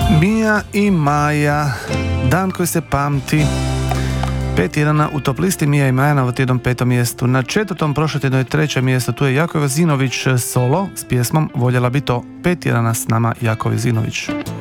Mija i Maja, dan koji se pamti. 5 tjedana u top listi, Mija i Maja na tjednom 5. mjestu. Na 4. prošle tjedno je 3. mjesto, tu je Jako Vezinović solo s pjesmom Voljela bi to. 5 tjedana s nama Jako Vezinović.